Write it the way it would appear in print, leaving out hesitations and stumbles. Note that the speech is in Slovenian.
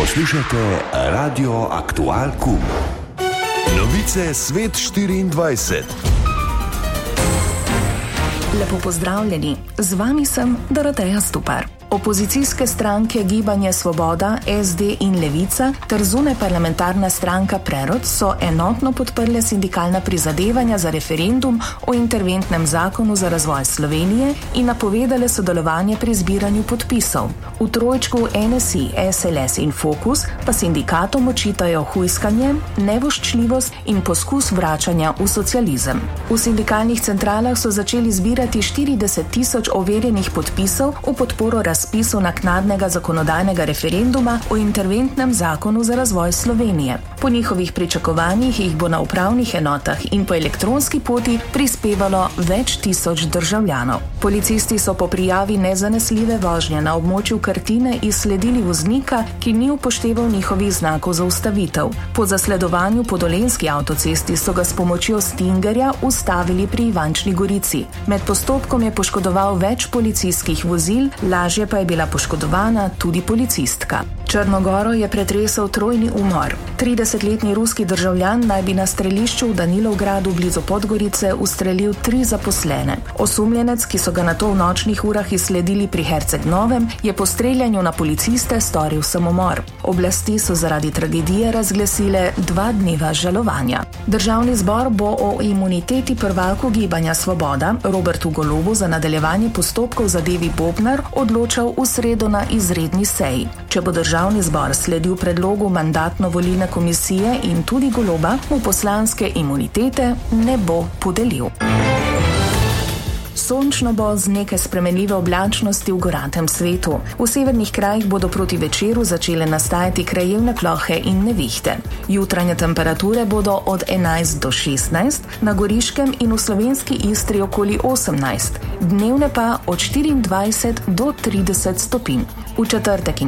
Poslušate Radio Aktual Kum. Novice Svet 24. Lepo pozdravljeni, z vami sem Doroteja Stupar. Opozicijske stranke Gibanje Svoboda, SD in Levica ter zunajparlamentarna stranka Prerod so enotno podprle sindikalna prizadevanja za referendum o interventnem zakonu za razvoj Slovenije in napovedale sodelovanje pri zbiranju podpisov. V trojčku NSI, SLS in Fokus pa sindikatom očitajo hujskanje, nevoščljivost in poskus vračanja v socializem. V sindikalnih centralah so začeli zbirati 40.000 overjenih podpisov v podporo razpisu naknadnega zakonodajnega referenduma o interventnem zakonu za razvoj Slovenije. Po njihovih pričakovanjih jih bo na upravnih enotah in po elektronski poti prispevalo več tisoč državljanov. Policisti so po prijavi nezanesljive vožnje na območju Krtine izsledili voznika, ki ni upošteval njihovih znakov za ustavitev. Po zasledovanju po dolenjski avtocesti so ga s pomočjo stingerja ustavili pri Ivančni Gorici. Med postopkom je poškodoval več policijskih vozil, lažje pa je bila poškodovana tudi policistka. Črnogoro je pretresel trojni umor. 30-letni ruski državljan naj bi na strelišču v Danilovgradu blizu Podgorice ustrelil 3 zaposlene. Osumljenec, ki so ga nato v nočnih urah izsledili pri Herceg Novem, je po streljanju na policiste storil samomor. Oblasti so zaradi tragedije razglasile 2 dneva žalovanja. Državni zbor bo o imuniteti prvaku Gibanja Svoboda Robertu Golobu za nadaljevanje postopkov v zadevi Bobnar odločal v sredo na izredni seji. Če bo državni zbor sledil predlogu mandatno-volilne komisije in tudi Goloba, mu poslanske imunitete ne bo podelil. Sončno bo z nekaj spremenljive oblačnosti v goratem svetu. V severnih krajih bodo proti večeru začele nastajati krajevne plohe in nevihte. Jutranje temperature bodo od 11 do 16, na Goriškem in v slovenski Istri okoli 18, dnevne pa od 24 do 30 stopinj. V četrtek in